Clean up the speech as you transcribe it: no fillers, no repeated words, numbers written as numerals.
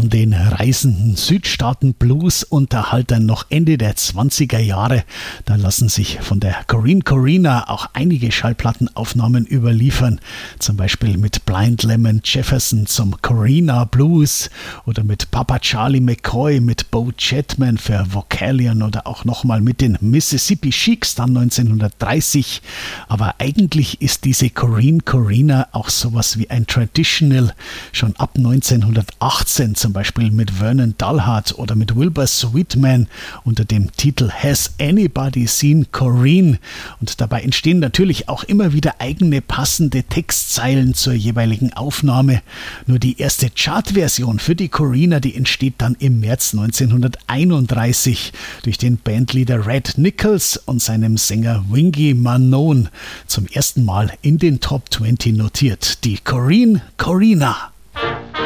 von den reisenden Südstaaten-Blues-Unterhaltern noch Ende der 20er Jahre. Da lassen sich von der Corinne Corina auch einige Schallplattenaufnahmen überliefern. Zum Beispiel mit Blind Lemon Jefferson zum Corina Blues oder mit Papa Charlie McCoy, mit Bo Chatman für Vocalion oder auch nochmal mit den Mississippi Sheiks dann 1930. Aber eigentlich ist diese Corinne Corina auch sowas wie ein Traditional. Schon ab 1918 zum Beispiel mit Vernon Dalhart oder mit Wilbur Sweetman unter dem Titel Has Anybody Seen Corinne? Und dabei entstehen natürlich auch immer wieder eigene passende Textzeilen zur jeweiligen Aufnahme. Nur die erste Chartversion für die Corina, die entsteht dann im März 1931 durch den Bandleader Red Nichols und seinem Sänger Wingy Manone zum ersten Mal in den Top 20 notiert. Die Corinne Corina.